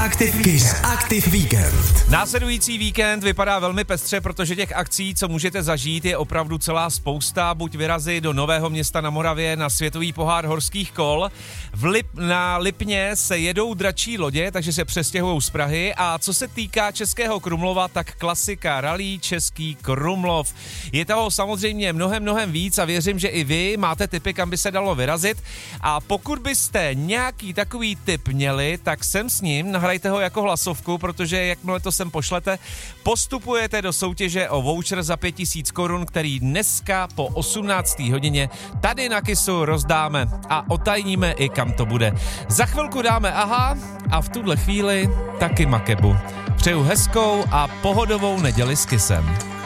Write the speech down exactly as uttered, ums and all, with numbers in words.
Active Kiss Active Víkend. Následující víkend vypadá velmi pestře, protože těch akcí, co můžete zažít, je opravdu celá spousta. Buď vyrazit do Nového Města na Moravě na světový pohár horských kol. V Lip, na Lipně se jedou dračí lodě, takže se přestěhujou z Prahy. A co se týká Českého Krumlova, tak klasika rally Český Krumlov. Je toho samozřejmě mnohem, mnohem víc a věřím, že i vy máte tipy, kam by se dalo vyrazit. A pokud byste nějaký takový tip měli, tak sem s ním, nahrajte ho jako hlasovku, protože jakmile to sem pošlete, postupujete do soutěže o voucher za pět tisíc korun, který dneska po osmnácté hodině tady na Kissu rozdáme a otajníme i kam to bude. Za chvilku dáme aha a v tuhle chvíli taky Makebu. Přeju hezkou a pohodovou neděli s Kissem.